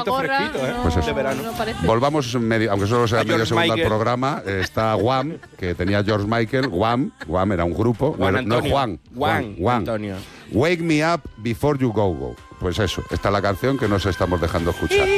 viento gorra, fresquito, ¿eh? no, Pues eso. De verano. no parece. Volvamos medio, aunque solo sea A medio George segundo al Michael. programa. Está Wham, que tenía George Michael. Wham era un grupo. Juan no, Antonio. Juan. Antonio. Wake me up before you go. Pues eso, esta es la canción que nos estamos dejando escuchar.